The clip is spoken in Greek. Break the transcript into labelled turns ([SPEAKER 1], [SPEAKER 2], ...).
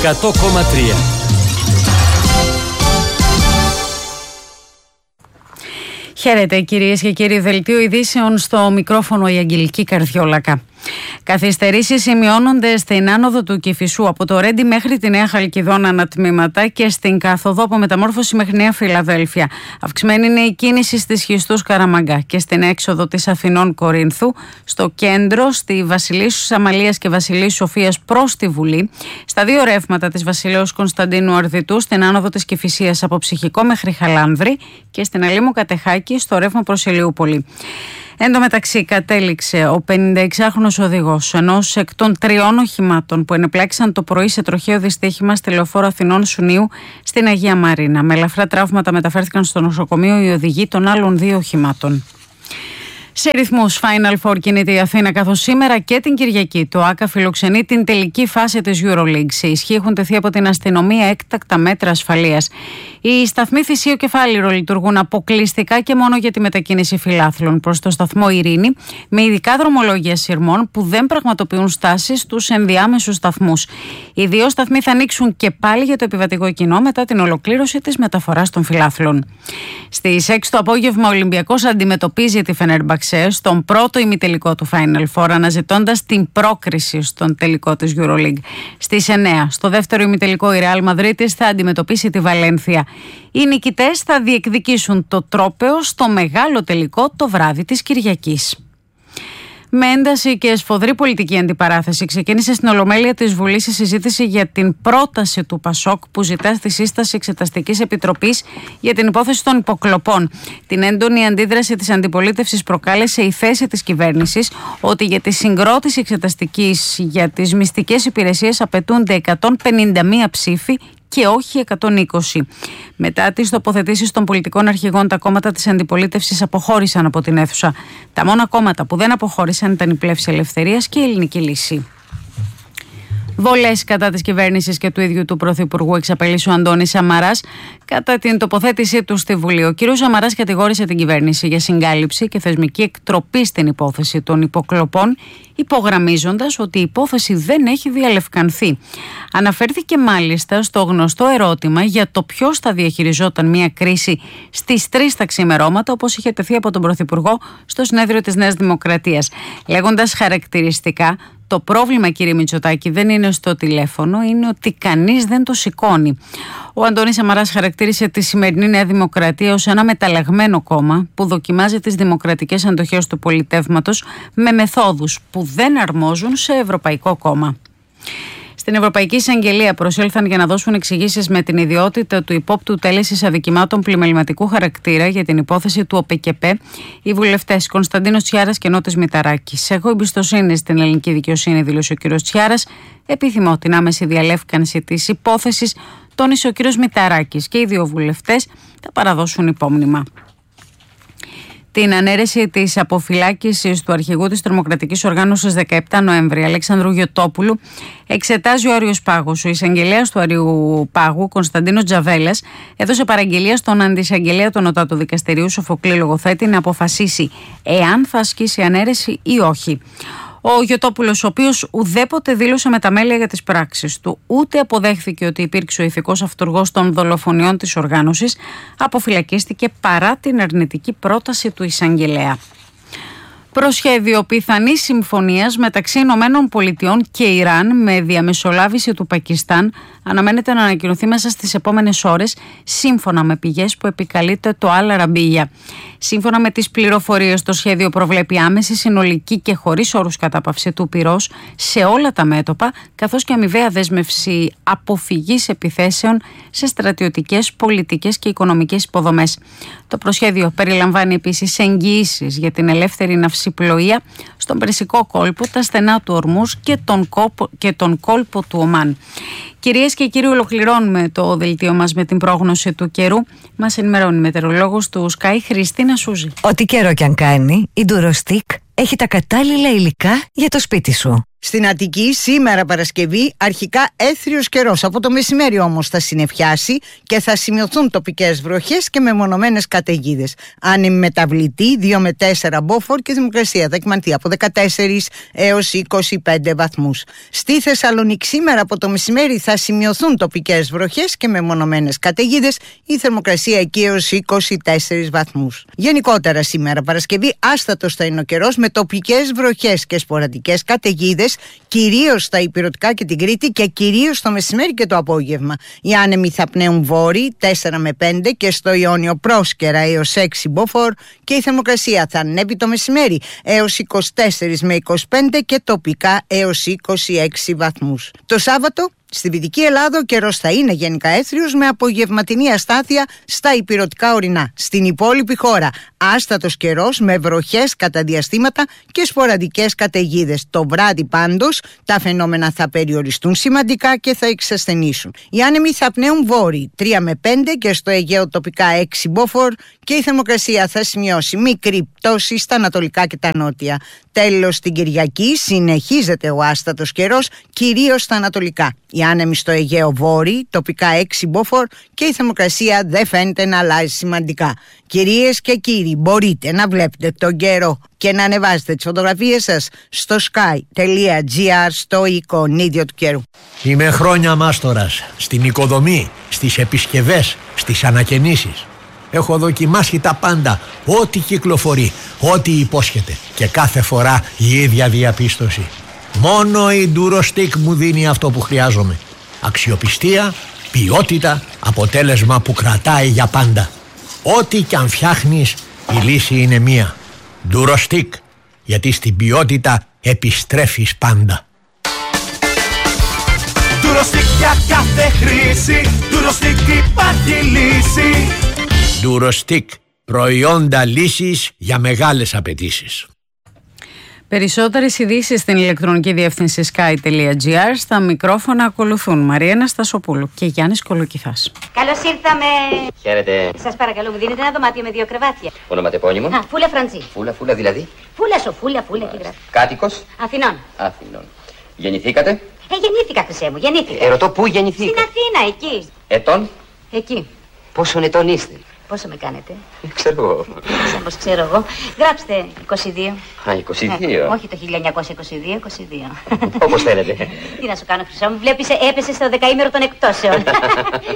[SPEAKER 1] 100,3.
[SPEAKER 2] Χαίρετε κυρίες και κύριοι, δελτίο ειδήσεων, στο μικρόφωνο η Αγγελική Καρδιόλακα. Καθυστερήσεις σημειώνονται στην άνοδο του Κηφισού από το Ρέντι μέχρι τη Νέα Χαλκιδόνα ανατμήματα και στην καθοδό από μεταμόρφωση μέχρι Νέα Φιλαδέλφια. Αυξημένη είναι η κίνηση στις Χιστούς Καραμαγκά και στην έξοδο της Αθηνών Κορίνθου, στο κέντρο, στη Βασιλίσσου Σαμαλίας και Βασιλίσσου Σοφίας προς τη Βουλή, στα δύο ρεύματα της Βασιλέως Κωνσταντίνου Αρδιτού, στην άνοδο της Κηφισίας από Ψυχικό μέχρι Χαλάνδρη και στην Αλήμου Κατεχάκη στο ρεύμα προς Ηλιούπολη. Εν τω μεταξύ, κατέληξε ο 56χρονος οδηγός ενός εκ των 3 οχημάτων που ενεπλάξαν το πρωί σε τροχαίο δυστύχημα στη λεωφόρο Αθηνών Σουνίου στην Αγία Μαρίνα. Με ελαφρά τραύματα μεταφέρθηκαν στο νοσοκομείο οι οδηγοί των άλλων 2 οχημάτων. Σε ρυθμούς Final Four κινείται η Αθήνα, καθώς σήμερα και την Κυριακή το ΆΚΑ φιλοξενεί την τελική φάση της EuroLeague. Σε ισχύ έχουν τεθεί από την αστυνομία έκτακτα μέτρα ασφαλείας. Οι σταθμοί Θησίου και Φάληρο λειτουργούν αποκλειστικά και μόνο για τη μετακίνηση φιλάθλων προς το σταθμό Ειρήνη, με ειδικά δρομολόγια σειρμών που δεν πραγματοποιούν στάσεις στους ενδιάμεσους σταθμούς. Οι 2 σταθμοί θα ανοίξουν και πάλι για το επιβατικό κοινό μετά την ολοκλήρωση της μεταφοράς των φιλάθλων. Στις 6 το απόγευμα ο Ολυμπιακός αντιμετωπίζει τη Φενέρμπαξε στον πρώτο ημιτελικό του Final Four, αναζητώντας την πρόκριση στον τελικό της EuroLeague. Στις 9 στο δεύτερο ημιτελικό η Real Madrid θα αντιμετωπίσει τη Βαλένθια. Οι νικητές θα διεκδικήσουν το τρόπαιο στο μεγάλο τελικό το βράδυ της Κυριακής. Με ένταση και σφοδρή πολιτική αντιπαράθεση ξεκίνησε στην Ολομέλεια της Βουλής η συζήτηση για την πρόταση του ΠΑΣΟΚ που ζητά στη σύσταση Εξεταστικής Επιτροπής για την υπόθεση των υποκλοπών. Την έντονη αντίδραση της αντιπολίτευσης προκάλεσε η θέση της κυβέρνησης ότι για τη συγκρότηση εξεταστικής για τις μυστικές υπηρεσίες απαιτούνται 151 ψήφοι και όχι 120. Μετά τις τοποθετήσεις των πολιτικών αρχηγών, τα κόμματα της αντιπολίτευσης αποχώρησαν από την αίθουσα. Τα μόνα κόμματα που δεν αποχώρησαν ήταν η Πλεύση Ελευθερίας και η Ελληνική Λύση. Βολές κατά της κυβέρνησης και του ίδιου του Πρωθυπουργού εξαπέλυσε ο Αντώνης Σαμαράς κατά την τοποθέτησή του στη Βουλή. Ο κ. Σαμαράς κατηγόρησε την κυβέρνηση για συγκάλυψη και θεσμική εκτροπή στην υπόθεση των υποκλοπών, υπογραμμίζοντας ότι η υπόθεση δεν έχει διαλευκανθεί. Αναφέρθηκε μάλιστα στο γνωστό ερώτημα για το ποιος θα διαχειριζόταν μια κρίση στις 3 τα ξημερώματα, όπως είχε τεθεί από τον Πρωθυπουργό στο συνέδριο της Νέας Δημοκρατίας, λέγοντας χαρακτηριστικά: το πρόβλημα, κύριε Μητσοτάκη, δεν είναι στο τηλέφωνο, είναι ότι κανείς δεν το σηκώνει. Ο Αντώνης Σαμαράς χαρακτήρισε τη σημερινή Νέα Δημοκρατία ως ένα μεταλλαγμένο κόμμα που δοκιμάζει τις δημοκρατικές αντοχές του πολιτεύματος με μεθόδους που δεν αρμόζουν σε ευρωπαϊκό κόμμα. Στην Ευρωπαϊκή Εισαγγελία προσήλθαν για να δώσουν εξηγήσεις με την ιδιότητα του υπόπτου τέλεσης αδικημάτων πλημεληματικού χαρακτήρα για την υπόθεση του ΟΠΕΚΕΠΕ οι βουλευτές Κωνσταντίνος Τσιάρας και Νότης Μηταράκης. Έχω εμπιστοσύνη στην ελληνική δικαιοσύνη, δήλωσε ο κ. Τσιάρας. Επιθυμώ την άμεση διαλεύκανση της υπόθεσης, τόνισε ο κ. Μηταράκης, και οι 2 βουλευτές θα παραδώσουν υπόμνημα. Την ανέρεση της αποφυλάκησης του αρχηγού της τρομοκρατικής οργάνωσης 17 Νοέμβρη, Αλέξανδρου Γιωτόπουλου, εξετάζει ο Άριος Πάγος. Ο εισαγγελέας του Αριού Πάγου, Κωνσταντίνος Τζαβέλας, έδωσε παραγγελία στον αντισαγγελέα του Νοτάτου Δικαστηρίου, Σοφοκλή Λογοθέτη, να αποφασίσει εάν θα ασκήσει ανέρεση ή όχι. Ο Γιωτόπουλος, ο οποίος ουδέποτε δήλωσε μεταμέλεια για τις πράξεις του, ούτε αποδέχθηκε ότι υπήρξε ο ηθικός αυτουργός των δολοφονιών της οργάνωσης, αποφυλακίστηκε παρά την αρνητική πρόταση του εισαγγελέα. Προσχέδιο πιθανής συμφωνίας μεταξύ Ηνωμένων Πολιτειών και Ιράν με διαμεσολάβηση του Πακιστάν αναμένεται να ανακοινωθεί μέσα στις επόμενες ώρες, σύμφωνα με πηγές που επικαλείται το Al Arabiya. Σύμφωνα με τις πληροφορίες, το σχέδιο προβλέπει άμεση, συνολική και χωρίς όρους κατάπαυση του πυρός σε όλα τα μέτωπα, καθώς και αμοιβαία δέσμευση αποφυγής επιθέσεων σε στρατιωτικές, πολιτικές και οικονομικές υποδομές. Το προσχέδιο περιλαμβάνει επίσης εγγυήσεις για την ελεύθερη ναυσιπλοεία στον Περσικό κόλπο, τα στενά του Ορμούς και τον κόλπο του Ομάν. Κυρίες και κύριοι, ολοκληρώνουμε το δελτίο μας με την πρόγνωση του καιρού. Μας ενημερώνει η μετεωρολόγος του Sky, Χριστίνα Σούζη.
[SPEAKER 3] Ό,τι καιρό κι αν κάνει, η Durostec
[SPEAKER 1] έχει τα κατάλληλα υλικά για το σπίτι σου.
[SPEAKER 3] Στην Αττική σήμερα Παρασκευή αρχικά έθριος καιρός. Από το μεσημέρι όμως θα συννεφιάσει και θα σημειωθούν τοπικές βροχές και μεμονωμένες καταιγίδες. Άνεμη μεταβλητή 2 με 4 μποφόρ και θερμοκρασία θα κυμανθεί από 14 έως 25 βαθμούς. Στη Θεσσαλονίκη σήμερα από το μεσημέρι θα σημειωθούν τοπικές βροχές και μεμονωμένες καταιγίδες. Η θερμοκρασία εκεί έως 24 βαθμούς. Γενικότερα σήμερα Παρασκευή άστατος θα είναι ο καιρός με τοπικές βροχές και σποραδικές καταιγίδες. Κυρίως στα Ηπειρωτικά και την Κρήτη και κυρίως το μεσημέρι και το απόγευμα. Οι άνεμοι θα πνέουν βόρειοι 4 με 5 και στο Ιόνιο πρόσκαιρα έως 6 μποφόρ και η θερμοκρασία θα ανέβει το μεσημέρι έως 24 με 25 και τοπικά έως 26 βαθμούς. Το Σάββατο στη Δυτική Ελλάδα ο καιρός θα είναι γενικά έθριος με απογευματινή αστάθεια στα ηπειρωτικά ορεινά. Στην υπόλοιπη χώρα άστατος καιρός με βροχές κατά διαστήματα και σποραδικές καταιγίδες. Το βράδυ πάντως τα φαινόμενα θα περιοριστούν σημαντικά και θα εξασθενήσουν. Οι άνεμοι θα πνέουν βόρειοι 3 με 5 και στο Αιγαίο τοπικά 6 μποφόρ και η θερμοκρασία θα σημειώσει μικρή πτώση στα ανατολικά και τα νότια. Τέλος, την Κυριακή συνεχίζεται ο άστατος καιρός κυρίως στα ανατολικά. Οι άνεμοι στο Αιγαίο βόρειοι, τοπικά 6 μποφόρ και η θερμοκρασία δεν φαίνεται να αλλάζει σημαντικά. Κυρίες και κύριοι, μπορείτε να βλέπετε τον καιρό και να ανεβάζετε τις φωτογραφίες σας στο sky.gr στο εικονίδιο του καιρού.
[SPEAKER 4] Είμαι χρόνια μάστορας στην οικοδομή, στις επισκευές, στις ανακαινήσεις. Έχω δοκιμάσει τα πάντα, ό,τι κυκλοφορεί, ό,τι υπόσχεται και κάθε φορά η ίδια διαπίστωση. Μόνο η Durostec μου δίνει αυτό που χρειάζομαι. Αξιοπιστία, ποιότητα, αποτέλεσμα που κρατάει για πάντα. Ό,τι κι αν φτιάχνεις, η λύση είναι μία. Durostec, γιατί στην ποιότητα επιστρέφεις πάντα.
[SPEAKER 5] Durostec για κάθε χρήση, Durostec υπάρχει λύση.
[SPEAKER 4] Durostec, προϊόντα λύσης για μεγάλες απαιτήσεις.
[SPEAKER 2] Περισσότερες ειδήσεις στην ηλεκτρονική διεύθυνση sky.gr. Στα μικρόφωνα ακολουθούν Μαρία Αναστασοπούλου και Γιάννης Κολοκυθάς.
[SPEAKER 6] Καλώς ήρθαμε.
[SPEAKER 7] Χαίρετε.
[SPEAKER 6] Σας παρακαλώ, μου δίνετε ένα δωμάτιο με 2 κρεβάτια.
[SPEAKER 7] Ονοματεπώνυμο.
[SPEAKER 6] Φούλα Φραντζή.
[SPEAKER 7] Φούλα δηλαδή.
[SPEAKER 6] Φούλα Σοφούλα, φούλα και γράφει.
[SPEAKER 7] Κάτοικος.
[SPEAKER 6] Αθηνών.
[SPEAKER 7] Γεννηθήκατε.
[SPEAKER 6] Γεννήθηκα, Χρυσέ μου, γεννήθηκα.
[SPEAKER 7] Ερωτώ πού γεννηθήκατε.
[SPEAKER 6] Στην Αθήνα, εκεί.
[SPEAKER 7] Ετών.
[SPEAKER 6] Εκεί.
[SPEAKER 7] Πόσων ετών είστε.
[SPEAKER 6] Πόσο με κάνετε.
[SPEAKER 7] Ξέρω εγώ.
[SPEAKER 6] Όπως ξέρω εγώ. Γράψτε 22.
[SPEAKER 7] Α, 22.
[SPEAKER 6] Όχι το 1922, 22.
[SPEAKER 7] Όπως θέλετε.
[SPEAKER 6] Τι να σου κάνω, Χρυσό μου, βλέπεις έπεσε στο δεκαήμερο των εκτόσεων.